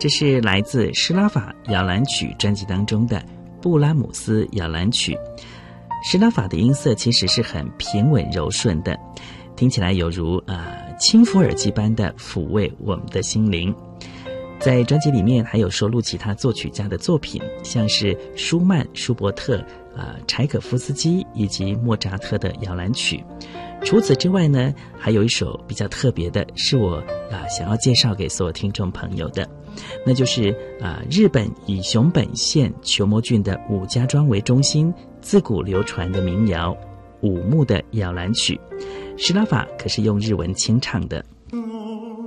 这是来自施拉法摇篮曲专辑当中的布拉姆斯摇篮曲。施拉法的音色其实是很平稳柔顺的，听起来有如轻抚耳机般的抚慰我们的心灵。在专辑里面还有收录其他作曲家的作品，像是舒曼、舒伯特、柴可夫斯基以及莫扎特的摇篮曲。除此之外呢，还有一首比较特别的，是我想要介绍给所有听众朋友的，那就是日本以熊本县球磨郡的五家庄为中心，自古流传的民谣五木的摇篮曲。施拉法可是用日文清唱的。